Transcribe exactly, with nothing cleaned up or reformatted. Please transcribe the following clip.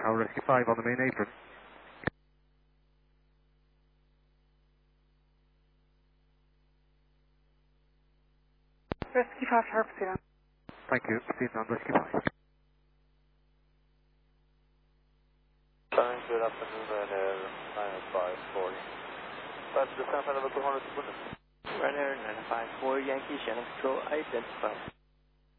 Tower Rescue five on the main apron. Rescue five, sharp zero. Thank you. Proceed on Rescue five. Flying good afternoon, Ryanair nine five four. That's the San Fernando two hundred. Ryanair nine five four, Yankee Shannon Control, identify.